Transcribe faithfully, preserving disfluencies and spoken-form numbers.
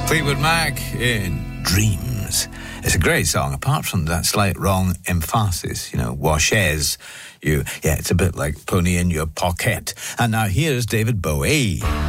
Fleetwood Mac in Dreams. It's a great song, apart from that slight wrong emphasis, you know, washes you. Yeah, it's a bit like Pony in Your Pocket. And now here's David Bowie.